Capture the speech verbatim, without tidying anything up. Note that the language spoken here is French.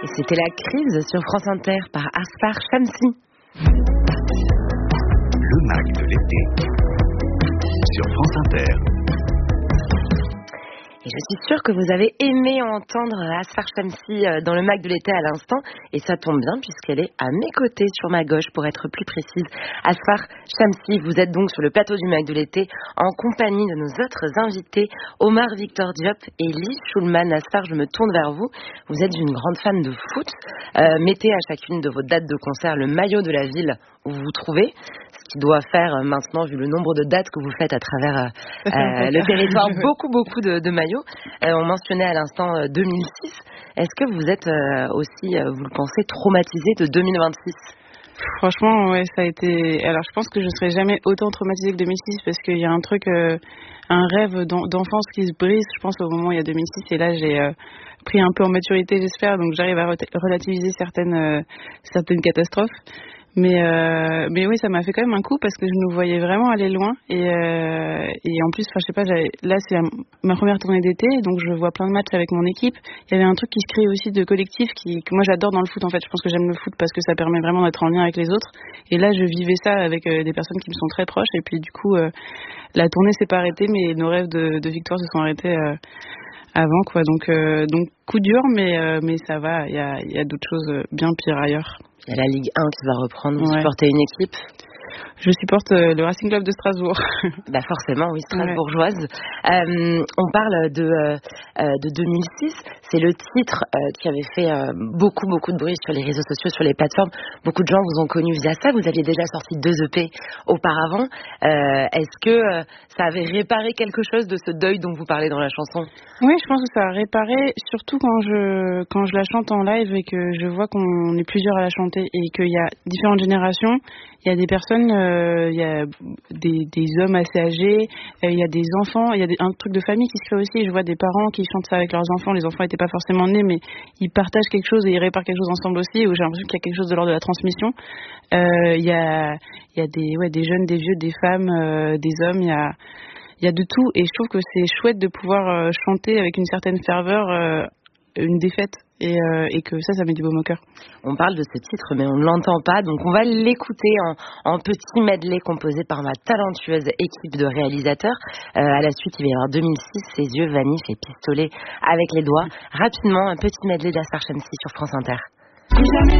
Et c'était La Crise sur France Inter par Asfar Shamsi. Le Mac de l'été sur France Inter. Et je suis sûre que vous avez aimé entendre Asfar Shamsi dans le Mac de l'été à l'instant. Et ça tombe bien puisqu'elle est à mes côtés, sur ma gauche pour être plus précise. Asfar Shamsi, vous êtes donc sur le plateau du Mac de l'été en compagnie de nos autres invités, Omar Victor Diop et Lise Schulman. Asfar, je me tourne vers vous. Vous êtes une grande fan de foot. Euh, mettez à chacune de vos dates de concert le maillot de la ville où vous vous trouvez. Qui doit faire euh, maintenant, vu le nombre de dates que vous faites à travers euh, euh, le territoire, beaucoup, beaucoup de, de maillots. Euh, on mentionnait à l'instant euh, deux mille six. Est-ce que vous êtes euh, aussi, euh, vous le pensez, traumatisé de deux mille vingt-six ? Franchement, ouais, ça a été... Alors, je pense que je ne serai jamais autant traumatisée que deux mille six parce qu'il y a un truc, euh, un rêve d'enfance qui se brise, je pense, au moment où il y a deux mille six. Et là, j'ai euh, pris un peu en maturité, j'espère, donc j'arrive à relativiser certaines, euh, certaines catastrophes. Mais euh, mais oui, ça m'a fait quand même un coup parce que je nous voyais vraiment aller loin et euh, et en plus, enfin je sais pas, là c'est la, ma première tournée d'été, donc je vois plein de matchs avec mon équipe. Il y avait un truc qui se crée aussi de collectif qui que moi j'adore dans le foot en fait. Je pense que j'aime le foot parce que ça permet vraiment d'être en lien avec les autres. Et là, je vivais ça avec euh, des personnes qui me sont très proches et puis du coup, euh, la tournée s'est pas arrêtée, mais nos rêves de, de victoire se sont arrêtés. Euh, avant quoi, donc euh, donc coup dur, mais euh, mais ça va, il y a il y a d'autres choses bien pires ailleurs. Il y a la Ligue un qui va reprendre. Vous ouais. supportez une équipe ? Je supporte euh, le Racing Club de Strasbourg. Bah forcément, oui, strasbourgeoise. Ouais. Euh, on parle de, euh, de deux mille six. C'est le titre euh, qui avait fait euh, beaucoup, beaucoup de bruit sur les réseaux sociaux, sur les plateformes. Beaucoup de gens vous ont connu via ça. Vous aviez déjà sorti deux E P auparavant. Euh, est-ce que euh, ça avait réparé quelque chose de ce deuil dont vous parlez dans la chanson ? Oui, je pense que ça a réparé, surtout quand je, quand je la chante en live et que je vois qu'on est plusieurs à la chanter et qu'il y a différentes générations. Il y a des personnes, euh, il y a des, des hommes assez âgés, euh, il y a des enfants, il y a des, un truc de famille qui se fait aussi. Je vois des parents qui chantent ça avec leurs enfants. Les enfants n'étaient pas forcément nés, mais ils partagent quelque chose et ils réparent quelque chose ensemble aussi. Où j'ai l'impression qu'il y a quelque chose de l'ordre de la transmission. Euh, il y a, il y a des, ouais, des jeunes, des vieux, des femmes, euh, des hommes. Il y a, il y a de tout. Et je trouve que c'est chouette de pouvoir euh, chanter avec une certaine ferveur euh, une défaite. Et, euh, et que ça, ça met du baume au cœur. On parle de ce titre, mais on ne l'entend pas, donc on va l'écouter en, en petit medley composé par ma talentueuse équipe de réalisateurs. Euh, à la suite, il va y avoir deux mille six, Ses yeux, Vanish et Pistolet avec les doigts. Rapidement, un petit medley d'Asfar Shamsi sur France Inter. Si jamais